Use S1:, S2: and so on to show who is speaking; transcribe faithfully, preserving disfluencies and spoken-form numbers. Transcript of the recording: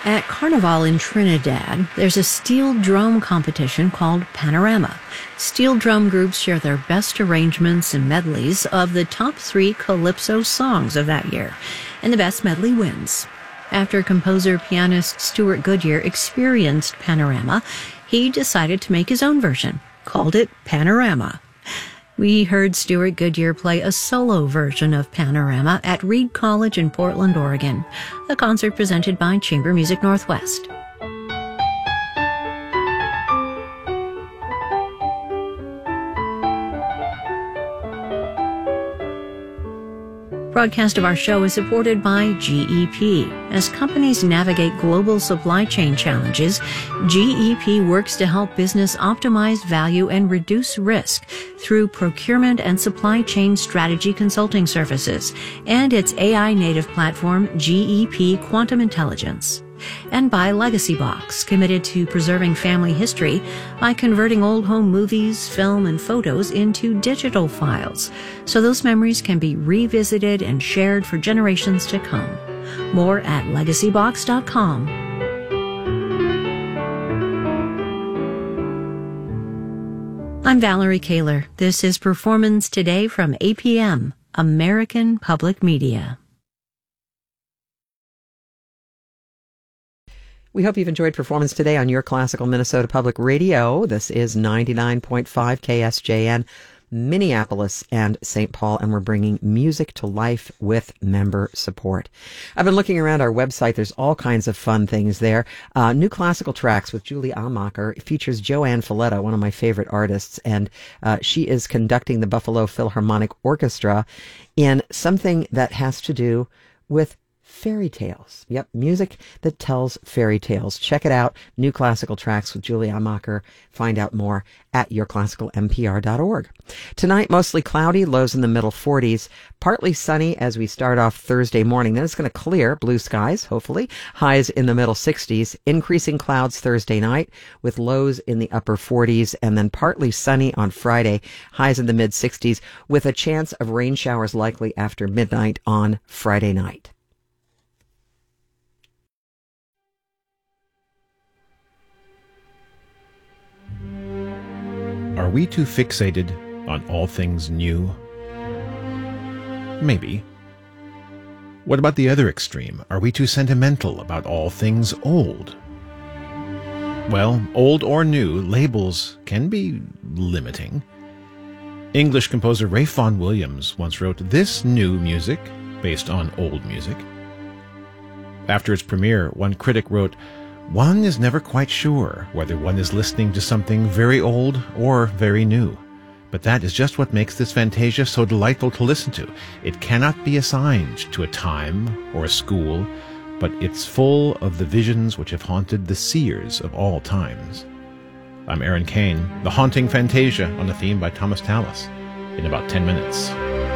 S1: At Carnival in Trinidad, there's a steel drum competition called Panorama. Steel drum groups share their best arrangements and medleys of the top three calypso songs of that year, and the best medley wins. After composer-pianist Stuart Goodyear experienced Panorama, he decided to make his own version, called it Panorama. We heard Stuart Goodyear play a solo version of Panorama at Reed College in Portland, Oregon, a concert presented by Chamber Music Northwest. Broadcast of our show is supported by G E P. As companies navigate global supply chain challenges, G E P works to help business optimize value and reduce risk through procurement and supply chain strategy consulting services and its A I-native platform, G E P Quantum Intelligence. And by Legacy Box, committed to preserving family history by converting old home movies, film, and photos into digital files, so those memories can be revisited and shared for generations to come. More at legacy box dot com. I'm Valerie Kaler. This is Performance Today from A P M, American Public Media.
S2: We hope you've enjoyed Performance Today on your Classical Minnesota Public Radio. This is ninety-nine point five K S J N, Minneapolis and Saint Paul, and we're bringing music to life with member support. I've been looking around our website. There's all kinds of fun things there. Uh, New Classical Tracks with Julie Amacher features Joanne Falletta, one of my favorite artists, and uh, she is conducting the Buffalo Philharmonic Orchestra in something that has to do with fairy tales. Yep, music that tells fairy tales. Check it out. New Classical Tracks with Julie Amacher. Find out more at your classical m p r dot org. Tonight, mostly cloudy, lows in the middle forties. Partly sunny as we start off Thursday morning. Then it's going to clear, blue skies, hopefully. Highs in the middle sixties. Increasing clouds Thursday night with lows in the upper forties. And then partly sunny on Friday. Highs in the mid sixties with a chance of rain showers likely after midnight on Friday night.
S3: Are we too fixated on all things new? Maybe. What about the other extreme? Are we too sentimental about all things old? Well, old or new, labels can be limiting. English composer Ralph Vaughan Williams once wrote, "This new music, based on old music." After its premiere, one critic wrote, "One is never quite sure whether one is listening to something very old or very new. But that is just what makes this Fantasia so delightful to listen to. It cannot be assigned to a time or a school, but it's full of the visions which have haunted the seers of all times." I'm Aaron Kane, The Haunting Fantasia, on a theme by Thomas Tallis, in about ten minutes.